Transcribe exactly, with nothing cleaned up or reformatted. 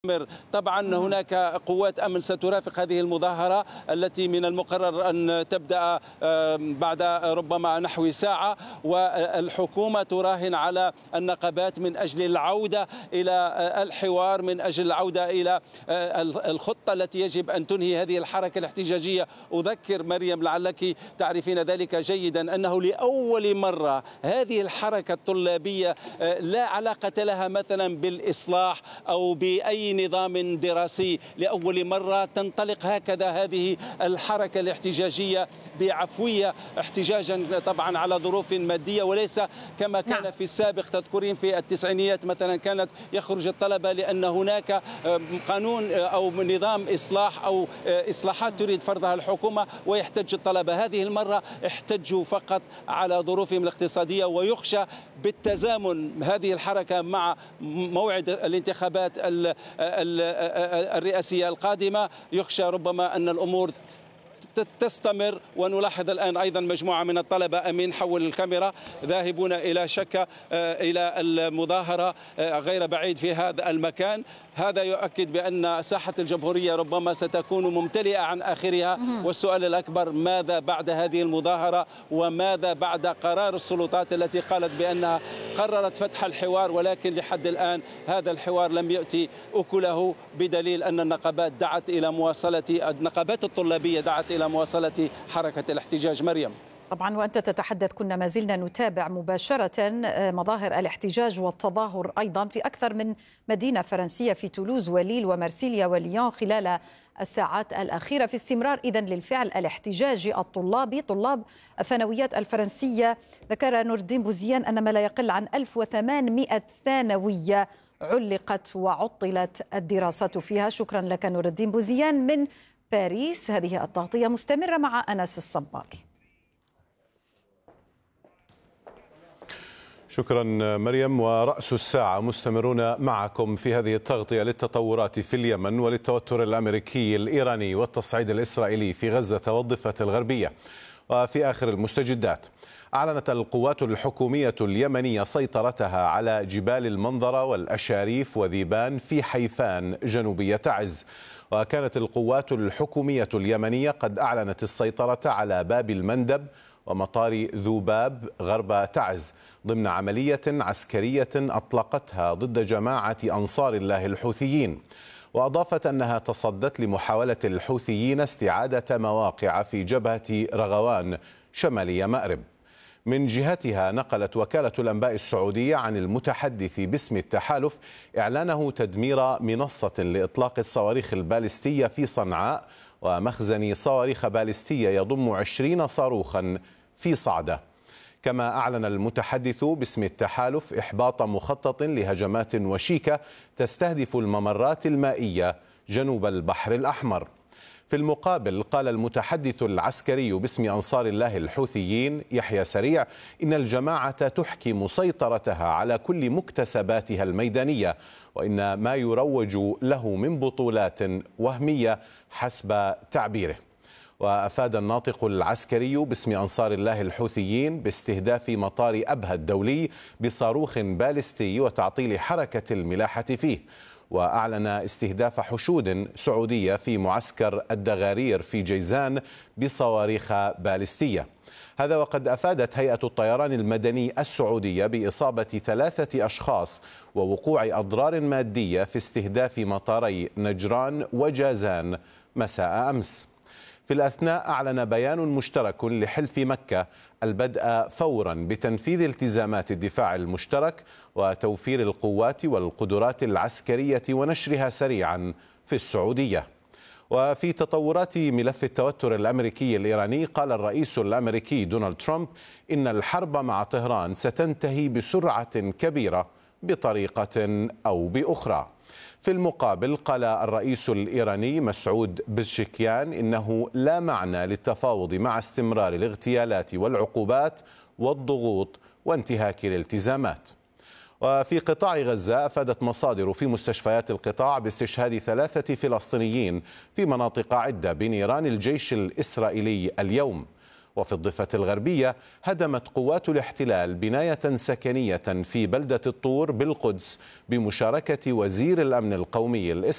طبعا هناك قوات أمن سترافق هذه المظاهرة التي من المقرر أن تبدأ بعد ربما نحو ساعة، والحكومة تراهن على النقابات من أجل العودة إلى الحوار، من أجل العودة إلى الخطة التي يجب أن تنهي هذه الحركة الاحتجاجية. أذكر مريم لعلك تعرفين ذلك جيدا أنه لأول مرة هذه الحركة الطلابية لا علاقة لها مثلا بالإصلاح أو بأي نظام دراسي، لأول مرة تنطلق هكذا هذه الحركة الاحتجاجية بعفوية، احتجاجا طبعا على ظروف مادية وليس كما كان نعم. في السابق. تذكرين في التسعينيات مثلا كانت يخرج الطلبة لأن هناك قانون أو نظام إصلاح أو إصلاحات تريد فرضها الحكومة ويحتج الطلبة. هذه المرة احتجوا فقط على ظروفهم الاقتصادية، ويخشى بالتزامن هذه الحركة مع موعد الانتخابات الرئاسية القادمة، يخشى ربما أن الأمور تستمر. ونلاحظ الآن أيضا مجموعة من الطلبة، أمين حول الكاميرا، ذاهبون إلى شكا إلى المظاهرة غير بعيد في هذا المكان. هذا يؤكد بأن ساحة الجمهورية ربما ستكون ممتلئة عن آخرها، والسؤال الأكبر ماذا بعد هذه المظاهرة، وماذا بعد قرار السلطات التي قالت بأنها قررت فتح الحوار، ولكن لحد الآن هذا الحوار لم يؤتي أكله، بدليل أن النقابات دعت إلى مواصلة النقابات الطلابية دعت إلى مواصلة حركة الاحتجاج. مريم. طبعا وأنت تتحدث كنا ما زلنا نتابع مباشرة مظاهر الاحتجاج والتظاهر أيضا في أكثر من مدينة فرنسية، في تولوز وليل ومارسيليا وليون خلال الساعات الأخيرة، في استمرار إذن للفعل الاحتجاجي الطلابي. طلاب الثانويات الفرنسية ذكر نور الدين بوزيان أن ما لا يقل عن ألف وثمانمئة ثانوية علقت وعطلت الدراسات فيها. شكرا لك نور الدين بوزيان من باريس. هذه التغطية مستمرة مع أنس الصبار. شكرا مريم. ورأس الساعة مستمرون معكم في هذه التغطية للتطورات في اليمن وللتوتر الأمريكي الإيراني والتصعيد الإسرائيلي في غزة والضفة الغربية. وفي آخر المستجدات، أعلنت القوات الحكومية اليمنية سيطرتها على جبال المنظرة والأشاريف وذيبان في حيفان جنوبية تعز. وكانت القوات الحكومية اليمنية قد أعلنت السيطرة على باب المندب ومطار ذوباب غرب تعز ضمن عملية عسكرية أطلقتها ضد جماعة أنصار الله الحوثيين. وأضافت أنها تصدت لمحاولة الحوثيين استعادة مواقع في جبهة رغوان شمالي مأرب. من جهتها، نقلت وكالة الأنباء السعودية عن المتحدث باسم التحالف إعلانه تدمير منصة لإطلاق الصواريخ البالستية في صنعاء ومخزن صواريخ بالستية يضم عشرين صاروخا في صعدة. كما أعلن المتحدث باسم التحالف إحباط مخطط لهجمات وشيكة تستهدف الممرات المائية جنوب البحر الأحمر. في المقابل، قال المتحدث العسكري باسم أنصار الله الحوثيين يحيى سريع إن الجماعة تحكم سيطرتها على كل مكتسباتها الميدانية، وإن ما يروج له من بطولات وهمية حسب تعبيره. وأفاد الناطق العسكري باسم أنصار الله الحوثيين باستهداف مطار أبها الدولي بصاروخ بالستي وتعطيل حركة الملاحة فيه. وأعلن استهداف حشود سعودية في معسكر الدغارير في جيزان بصواريخ بالستية. هذا وقد أفادت هيئة الطيران المدني السعودية بإصابة ثلاثة أشخاص ووقوع أضرار مادية في استهداف مطاري نجران وجازان مساء أمس. في الأثناء، أعلن بيان مشترك لحلف مكة البدء فورا بتنفيذ التزامات الدفاع المشترك وتوفير القوات والقدرات العسكرية ونشرها سريعا في السعودية. وفي تطورات ملف التوتر الأمريكي الإيراني، قال الرئيس الأمريكي دونالد ترامب إن الحرب مع طهران ستنتهي بسرعة كبيرة بطريقة أو بأخرى. في المقابل، قال الرئيس الإيراني مسعود بزشكيان إنه لا معنى للتفاوض مع استمرار الاغتيالات والعقوبات والضغوط وانتهاك الالتزامات. وفي قطاع غزة، أفادت مصادر في مستشفيات القطاع باستشهاد ثلاثة فلسطينيين في مناطق عدة بنيران الجيش الإسرائيلي اليوم. وفي الضفة الغربية، هدمت قوات الاحتلال بناية سكنية في بلدة الطور بالقدس بمشاركة وزير الأمن القومي الإسرائيلي